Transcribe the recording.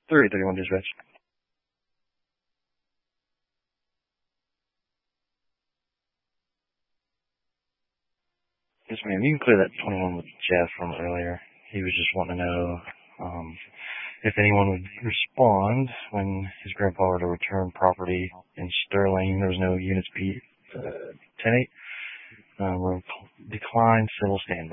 3831 dispatch. Yes, ma'am. You can clear that 21 with Jeff from earlier. He was just wanting to know if anyone would respond when his grandpa were to return property in Sterling. There was no units 10-8. We'll decline civil standby.